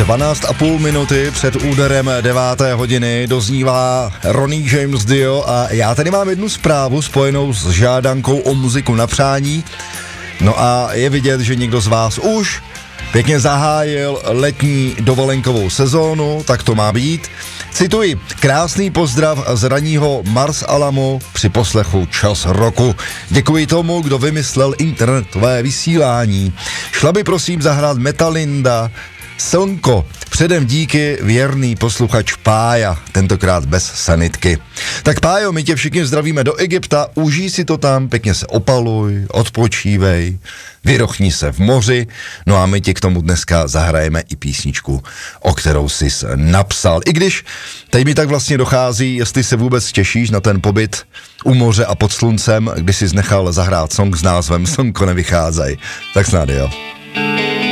12,5 minuty před úderem 9. hodiny doznívá Ronnie James Dio a já tady mám jednu zprávu spojenou s žádankou o muziku na přání. No a je vidět, že někdo z vás už pěkně zahájil letní dovolenkovou sezónu, tak to má být. Cituji, krásný pozdrav z ranního Mars Alamo při poslechu Čas roku. Děkuji tomu, kdo vymyslel internetové vysílání. Šla by prosím zahrát Metalinda, Slnko. Předem díky, věrný posluchač Pája, tentokrát bez sanitky. Tak Pájo, my tě všichni zdravíme do Egypta, užij si to tam, pěkně se opaluj, odpočívej, vyrochni se v moři, no a my ti k tomu dneska zahrajeme i písničku, o kterou jsi napsal. I když teď mi tak vlastně dochází, jestli se vůbec těšíš na ten pobyt u moře a pod sluncem, kdy jsi nechal zahrát song s názvem Slnko nevycházej. Tak snad jo.